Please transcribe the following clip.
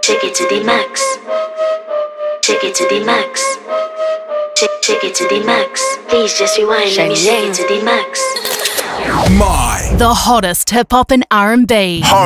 Take it to the max. Take it to the max. Take it to the max. Please just rewind. Let me take it to the max. The hottest hip hop and R&B.